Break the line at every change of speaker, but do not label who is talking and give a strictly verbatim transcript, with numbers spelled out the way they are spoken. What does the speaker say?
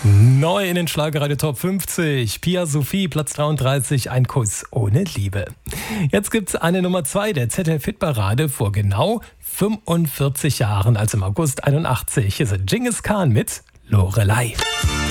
Neu in den Schlagerradio Top fünfzig. Pia Sophie, Platz dreiunddreißig, ein Kuss ohne Liebe. Jetzt gibt's eine Nummer zwei der Z D F-Hitparade vor genau fünfundvierzig Jahren, also im August einundachtzig. Hier ist Dschingis Khan mit Lorelei.